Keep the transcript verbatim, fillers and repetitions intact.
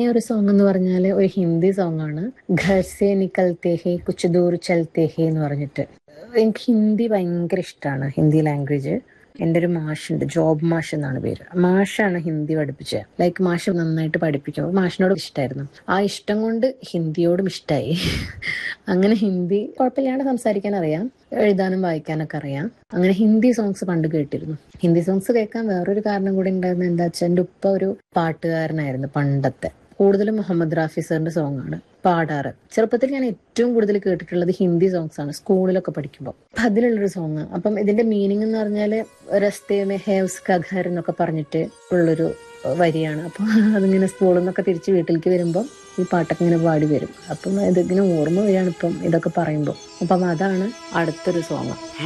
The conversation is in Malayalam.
ഒരു സോങ് എന്ന് പറഞ്ഞാൽ ഒരു ഹിന്ദി സോങ് ആണ്. ഘർ സേ നിക്കൽത്തെ ഹേ കുച്ച് ദൂർ ചൽത്തെ ഹേ എന്ന് പറഞ്ഞിട്ട്. എനിക്ക് ഹിന്ദി ഭയങ്കര ഇഷ്ടമാണ്, ഹിന്ദി ലാംഗ്വേജ്. എൻ്റെ ഒരു മാഷുണ്ട്, ജോബ് മാഷ് എന്നാണ് പേര്. മാഷാണ് ഹിന്ദി പഠിപ്പിച്ചത്. ലൈക്ക് മാഷ് നന്നായിട്ട് പഠിപ്പിക്കും. അപ്പൊ മാഷിനോട് ഇഷ്ടമായിരുന്നു. ആ ഇഷ്ടം കൊണ്ട് ഹിന്ദിയോടും ഇഷ്ടമായി. അങ്ങനെ ഹിന്ദി കുഴപ്പമില്ലാണ്ട് സംസാരിക്കാൻ അറിയാം, എഴുതാനും വായിക്കാനൊക്കെ അറിയാം. അങ്ങനെ ഹിന്ദി സോങ്സ് പണ്ട് കേട്ടിരുന്നു. ഹിന്ദി സോങ്സ് കേൾക്കാൻ വേറൊരു കാരണം കൂടി ഉണ്ടായിരുന്നു. എന്താ വെച്ചാൽ എൻ്റെ ഉപ്പ ഒരു പാട്ടുകാരനായിരുന്നു പണ്ടത്തെ. കൂടുതലും മുഹമ്മദ് റാഫി സാറിന്റെ സോങ് ആണ് പാടാറ്. ചെറുപ്പത്തിൽ ഞാൻ ഏറ്റവും കൂടുതൽ കേട്ടിട്ടുള്ളത് ഹിന്ദി സോങ്സ് ആണ്, സ്കൂളിലൊക്കെ പഠിക്കുമ്പോൾ. അപ്പൊ അതിലുള്ളൊരു സോങ്. അപ്പം ഇതിന്റെ മീനിങ് എന്ന് പറഞ്ഞാല് രസ്തേ മേ ഹേ ഉസ്കാ ഘർ എന്നൊക്കെ പറഞ്ഞിട്ട് ഉള്ളൊരു വരിയാണ്. അപ്പൊ അതിങ്ങനെ സ്കൂളിൽ നിന്നൊക്കെ തിരിച്ച് വീട്ടിലേക്ക് വരുമ്പോൾ ഈ പാട്ടൊക്കെ ഇങ്ങനെ പാടി വരും. അപ്പം ഇതിങ്ങനെ ഓർമ്മ വരികയാണ് ഇപ്പം ഇതൊക്കെ പറയുമ്പോൾ. അപ്പം അതാണ് അടുത്തൊരു സോങ്.